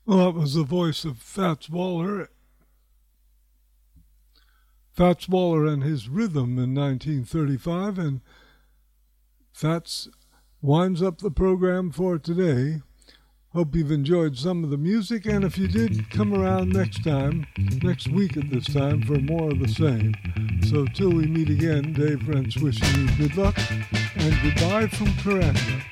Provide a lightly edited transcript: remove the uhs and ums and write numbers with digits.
Well, that was the voice of Fats Waller. Fats Waller and his rhythm in 1935, and Fats winds up the program for today. Hope you've enjoyed some of the music, and if you did, come around next week at this time, for more of the same. So till we meet again, Dave French wishing you good luck, and goodbye from Karanga.